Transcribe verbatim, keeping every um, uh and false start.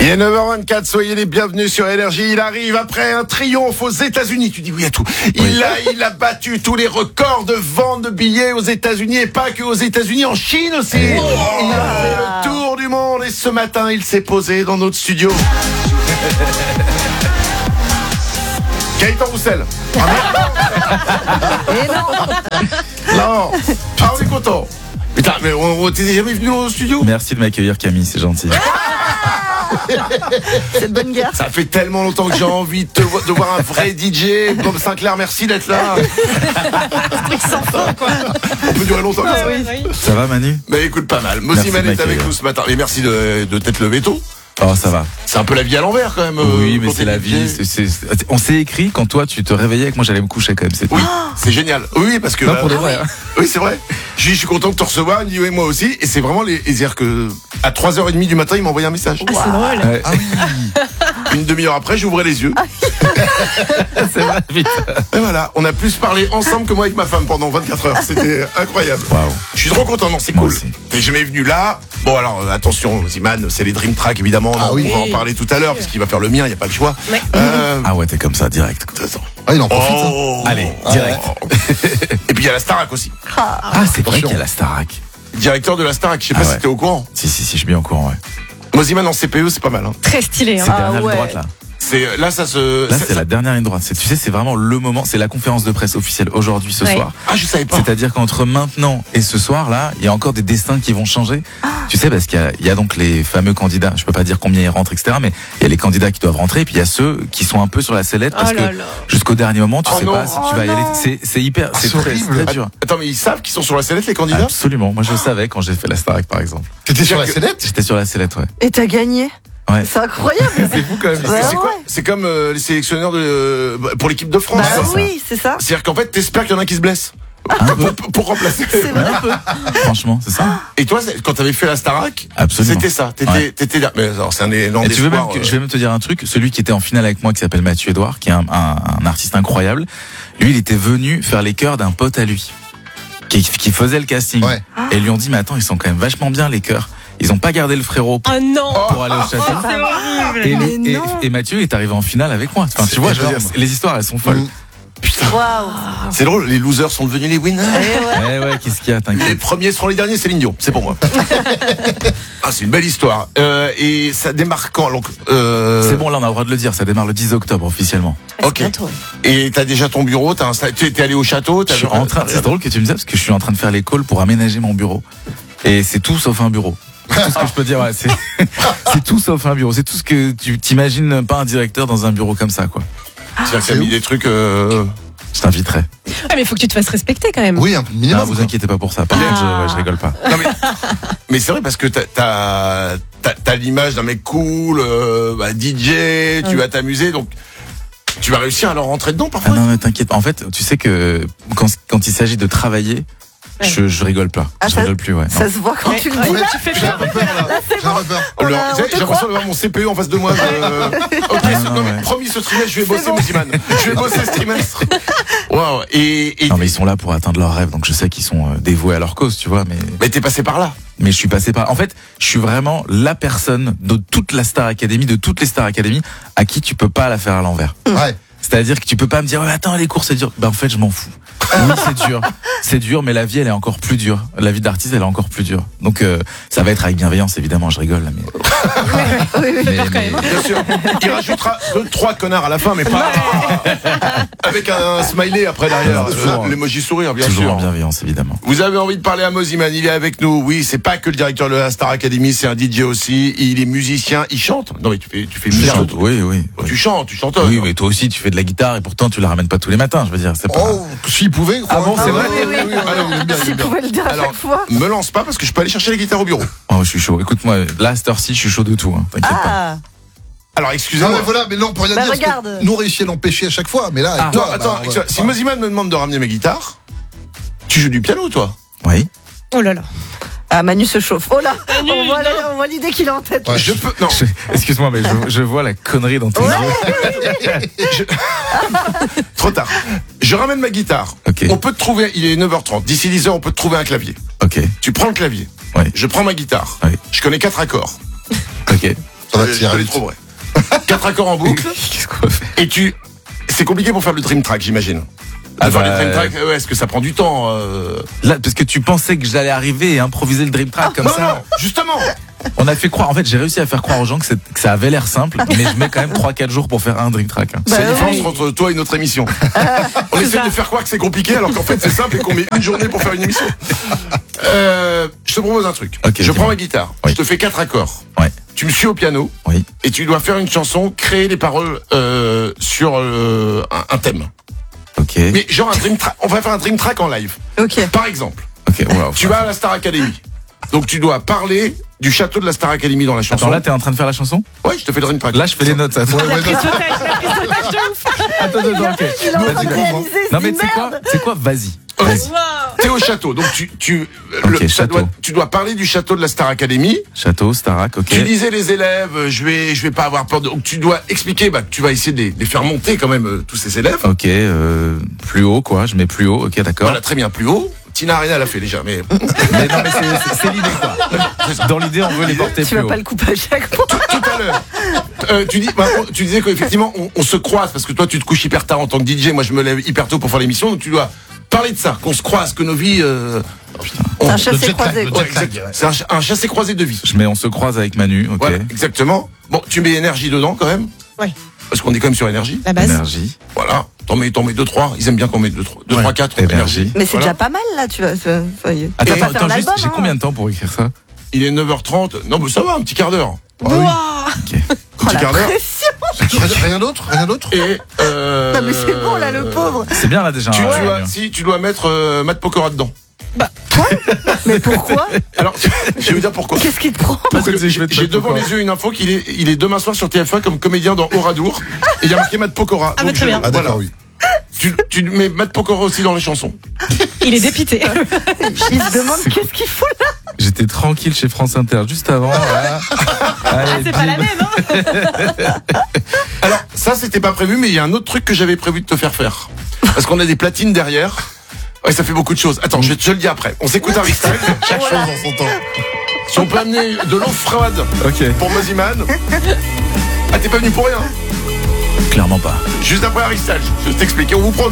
Il est neuf heures vingt-quatre, soyez les bienvenus sur Énergie. Il arrive après un triomphe aux États-Unis. Tu dis oui à tout. Il, oui. A, il a battu tous les records de vente de billets aux États-Unis et pas que aux États-Unis, en Chine aussi. Oh. Il a fait le tour du monde et ce matin, il s'est posé dans notre studio. Gaëtan Roussel. Ah, et non. Non. Ah, on est content. Putain, mais on, on t'es jamais venu au studio? Merci de m'accueillir, Camille, c'est gentil. C'est de bonne guerre. Ça fait tellement longtemps que j'ai envie de, te, de voir un vrai D J comme Sinclair. Merci d'être là. Sans fin, quoi. On peut durer longtemps. Ah, oui. Ça va, Manu? Bah écoute, pas mal. Moziman est avec nous ce matin. Et merci de, de t'être levé tôt. Oh, ça va. C'est un peu la vie à l'envers quand même. Oui, euh, mais c'est la vie. C'est, c'est, c'est... On s'est écrit quand toi tu te réveillais et que moi j'allais me coucher quand même. C'est, oui, oh c'est génial. Oui, parce que. Non, pour de vrai. Ah, oui, oui c'est vrai. Je, je suis content de te recevoir. Il me dit oui, moi aussi. Et c'est vraiment les. C'est-à-dire que à trois heures trente du matin, il m'a envoyé un message. Ah, wow. C'est drôle. Ouais. Ah oui. Une demi-heure après, j'ouvrais les yeux. C'est vrai, vite. Et voilà, on a plus parlé ensemble que moi avec ma femme pendant vingt-quatre heures. C'était incroyable. Wow. Je suis trop content, non, c'est moi cool. T'es jamais venu là. Bon alors attention, Moziman, c'est les Dream Track évidemment. Ah on oui. va en parler tout à l'heure parce qu'il va faire le mien, il n'y a pas le choix. Ouais. Euh... Ah ouais, t'es comme ça, direct. Ah, il en profite. Oh. Hein. Allez, direct. Oh. Et puis il y a la Starac aussi. Ah, c'est vrai qu'il y a la Starac. Directeur de la Starac, je sais Ah pas ouais. si t'es au courant. Si, si, si, je suis bien au courant, ouais. Moziman en C P E, c'est pas mal. Hein. Très stylé. Hein. C'est Ah, dernière ligne ouais. droite là. C'est là ça se. Là, ça, c'est ça... la dernière ligne droite. C'est, tu sais, c'est vraiment le moment. C'est la conférence de presse officielle aujourd'hui, ce ouais. soir. Ah, je savais pas. C'est-à-dire qu'entre maintenant et ce soir, là, il y a encore des destins qui vont changer. Ah. Tu sais, parce qu'il y a, il y a donc les fameux candidats. Je peux pas dire combien ils rentrent, et cetera. Mais il y a les candidats qui doivent rentrer, et puis il y a ceux qui sont un peu sur la sellette parce oh là que là. jusqu'au dernier moment, tu oh sais non. pas si oh tu vas y non. aller. C'est, c'est hyper, Ah, c'est, c'est très, horrible. c'est très dur. Attends, mais ils savent qu'ils sont sur la sellette les candidats? Absolument. Moi, je le savais quand j'ai fait la Starac, par exemple. T'étais sur la sellette? J'étais sur la sellette, ouais. Et t'as gagné. Ouais. C'est incroyable. C'est fou quand même. Ouais, c'est quoi? ouais. C'est comme euh, les sélectionneurs de euh, pour l'équipe de France. Bah ça. oui, c'est ça. C'est-à-dire qu'en fait, t'espères qu'il y en a un qui se blesse. Un peu. Pour, pour remplacer. C'est vrai. Un peu. Franchement, c'est ça. Et toi, c'est- quand t'avais fait la Starac, Absolument. c'était ça. T'étais, Ouais. t'étais là. Mais alors, c'est un élan Et tu veux même d'espoir. que, euh, je vais même te dire un truc. Celui qui était en finale avec moi, qui s'appelle Mathieu Edouard, qui est un, un, un artiste incroyable. Lui, il était venu faire les chœurs d'un pote à lui, qui, qui faisait le casting. Ouais. Et ils lui ont dit, mais attends, ils sont quand même vachement bien les chœurs. Ils ont pas gardé le frérot pour, Oh non. pour aller au château. Oh, c'est horrible. Et, Mais et, non. et Mathieu est arrivé en finale avec moi. Enfin, C'est tu vois, je veux dire, énorme. les histoires, elles sont folles. Mmh. Putain, Waouh. c'est drôle. Les losers sont devenus les winners. Eh ouais. Eh ouais, qu'est-ce qu'il y a, Les t'inquiète. premiers seront les derniers, Céline Dion. C'est pour moi. Ah, c'est une belle histoire. Euh, et ça démarre quand donc, euh... C'est bon, là, on a le droit de le dire. Ça démarre le dix octobre, officiellement. Ok. Et t'as déjà ton bureau, t'as installé, tu es allé au château, t'as Je suis en train, c'est drôle que tu me dises ça, parce que je suis en train de faire les calls pour aménager mon bureau. Et c'est tout sauf un bureau. C'est tout ce que je peux dire, ouais, c'est, c'est tout sauf un bureau. C'est tout ce que tu t'imagines pas un directeur dans un bureau comme ça, quoi. C'est-à-dire que t'as mis des trucs. Euh... Je t'inviterai. Ah, mais il faut que tu te fasses respecter quand même. Oui, un minimum. Non, vous quoi. inquiétez pas pour ça. Par Ah. contre, je, ouais, je rigole pas. Non mais, mais c'est vrai parce que t'as, t'as, t'as, t'as l'image d'un mec cool, euh, bah, D J, tu Oui. vas t'amuser, donc tu vas réussir à leur rentrer dedans Ah parfois. non, mais t'inquiète pas. En fait, tu sais que quand, quand il s'agit de travailler, Ouais. je, je rigole pas. Ah, je ça- rigole plus, ouais. Ça Non. se voit quand Ouais, tu le ouais. dis. Ouais, Là, tu fais J'ai peur. un peu peur là. J'ai un peu peur. On Alors, a- tu sais, on te j'ai l'impression croit. d'avoir mon C P E en face de moi. Je... Ok, Ah, ce- non, non, mais ouais. promis, ce trimestre, je vais bosser, bon. Moziman. Je vais bosser ce trimestre. Waouh. Et, et Non, mais ils sont là pour atteindre leurs rêves, donc je sais qu'ils sont euh, dévoués à leur cause, tu vois, mais. mais t'es passé par là. Mais je suis passé par. En fait, je suis vraiment la personne de toute la Star Academy, de toutes les Star Academy, à qui tu peux pas la faire à l'envers. Ouais. C'est-à-dire que tu peux pas me dire, ouais, attends, les cours c'est dur. Ben en fait, je m'en fous. Oui, c'est dur, c'est dur, mais la vie elle est encore plus dure. La vie d'artiste elle est encore plus dure. Donc euh, ça va être avec bienveillance évidemment. Je rigole là, mais. Oui, oui, mais- peur quand mais- même. Bien sûr. Il rajoutera deux, trois connards à la fin, mais pas avec un smiley après derrière. Toujours. L'emoji sourire, bien Toujours sûr. en bienveillance évidemment. Vous avez envie de parler à Moziman, il est avec nous. Oui, c'est pas que le directeur de la Star Academy, c'est un D J aussi. Il est musicien, il chante. Non mais tu fais, tu fais Je musique. chante, oui, oui. Oh, oui. Tu chantes, tu chantes. Oui, mais toi aussi tu fais de la guitare et pourtant tu la ramènes pas tous les matins. Je veux dire, c'est pas. Oh, s'il pouvait. Ah bon, c'est Ah vrai. oui, oui, oui. Alors, il aime bien, il S'il aime bien. pouvait le dire à Alors, chaque fois. me lance pas parce que je peux aller chercher les guitares au bureau. Oh, je suis chaud. Écoute-moi, là, à cette heure-ci, je suis chaud de tout. Hein. T'inquiète pas. Ah. Alors Non, excusez-moi. mais voilà, mais non, on peut rien Bah, dire. parce que regarde. Nous, on réussit à l'empêcher à chaque fois, mais là, avec Ah. toi. Non, attends, bah, excuse- ouais. si Moziman me demande de ramener mes guitares, tu joues du piano toi? Oui. Oh là là. Ah, Manu se chauffe. Oh là, on voit, la- on voit l'idée qu'il a en tête. Ouais. Je peux. Non. Je- Excuse-moi, mais je, je vois la connerie dans ton Ouais. yeux. Je- Trop tard. Je ramène ma guitare. Ok. On peut te trouver, il est neuf heures trente. D'ici dix heures, on peut te trouver un clavier. Ok. Tu prends le clavier. Ouais. Je prends ma guitare. Ouais. Je connais quatre accords. Ok. Ça va Euh, tirer je l'ai vite. trop vrai. Quatre accords en boucle. Qu'est-ce qu'on va faire? Et tu. C'est compliqué pour faire le dream track, j'imagine. Ah Faire bah, le dream track, ouais, est-ce que ça prend du temps euh... Là, parce que tu pensais que j'allais arriver et improviser le dream track comme Non, ça. non, justement. On a fait croire, en fait, j'ai réussi à faire croire aux gens que, c'est- que ça avait l'air simple, mais je mets quand même trois quatre jours pour faire un dream track. hein. Bah C'est la différence oui. entre toi et notre émission. On essaie de faire croire que c'est compliqué alors qu'en fait c'est simple et qu'on met une journée pour faire une émission. Euh, je te propose un truc. Ok, je dis-moi. prends ma guitare, Oui. je te fais quatre accords. Ouais. Tu me suis au piano Oui. et tu dois faire une chanson, créer les paroles euh, sur euh, un, un thème. Ok. Mais genre un dream track, on va faire un dream track en live. Ok. Par exemple, Ok, wow. tu vas à la Star Academy. Donc tu dois parler du château de la Star Academy dans la chanson. Attends, là, t'es en train de faire la chanson? Ouais, je te fais le dream track. Là, je fais les notes. Attends, Ouais, ouais, Prise non. d'otage, la prise d'otage de ouf. attends, attends, ok. Il est en train Vas-y, de comprends. réaliser, il Non, se mais dit c'est quoi? merde. C'est quoi? Vas-y. Ouais. Vas-y. Wow. T'es au château, donc tu tu Ok, le- ça château. doit, tu dois parler du château de la Star Academy. Château, Starac, ok. Tu disais les élèves, euh, je vais je vais pas avoir peur de. Donc tu dois expliquer, bah tu vas essayer de les, de les faire monter quand même euh, tous ces élèves. Ok, euh, plus haut, quoi. Je mets plus haut. Ok, d'accord. Voilà, très bien, plus haut. Tina Arena l'a fait déjà, mais Mais non, mais c'est- c'est c'est l'idée, quoi. Dans l'idée, on veut les porter Tu plus vas haut. pas le couper à chaque fois. tout à l'heure. Euh, tu dis, bah, on- tu disais qu'effectivement on, on se croise parce que toi tu te couches hyper tard en tant que D J, moi je me lève hyper tôt pour faire l'émission, donc tu dois parler de ça, qu'on se croise, que nos vies. Euh, on- C'est un Le chassé jet lag, croisé. le quoi. Ouais, exact. C'est un, ch- un chassé croisé de vie. Je mets, on se croise avec Manu, ok. Voilà, exactement. Bon, tu mets énergie dedans quand même. Ouais. Parce qu'on est quand même sur énergie. La base. Énergie, Voilà. T'en mets, t'en mets deux, trois. Ils aiment bien qu'on mette deux, trois, deux, Ouais. trois, quatre. énergie. Mais c'est Voilà. déjà pas mal là, tu vas. tu vas- tu vas- tu vas Attends, pas faire attends, un juste, album, j'ai hein. combien de temps pour écrire ça? Il est neuf heures trente. Non, mais ça va, un petit quart d'heure. Ah Wow. Un Oh, petit la quart d'heure. pression. Rien, rien d'autre? Rien d'autre? Et, euh, Non mais c'est bon là, le pauvre. C'est bien là déjà. Tu, hein, tu dois, Manu. si, tu dois mettre euh, Matt Pokora dedans. Mais pourquoi? Alors, je vais vous dire pourquoi. Qu'est-ce qui te prend? Parce que Pourquoi tu dis je vais te j'ai mettre devant Pokora les yeux une info qu'il est, il est demain soir sur T F un comme comédien dans Oradour. Et il y a marqué Matt Pokora. Ah, bah, Donc, très je- bien. Ah, d'accord, voilà. oui. Tu, tu mets Matt Pokora aussi dans les chansons. Il est dépité. Il se demande qu'est-ce qu'il fout là. J'étais tranquille chez France Inter juste avant. Voilà. Allez, C'est pas bim. la même, hein. Alors, ça, c'était pas prévu, mais il y a un autre truc que j'avais prévu de te faire faire. Parce qu'on a des platines derrière. Ouais, ça fait beaucoup de choses. Attends, je, vais te- je le dis après. On s'écoute Harry Styles. Chaque chose en son temps. Si on peut amener de l'eau froide Ok, pour Moziman. Ah, t'es pas venu pour rien. clairement pas. Juste après Harry Styles. Je vais t'expliquer. On vous prend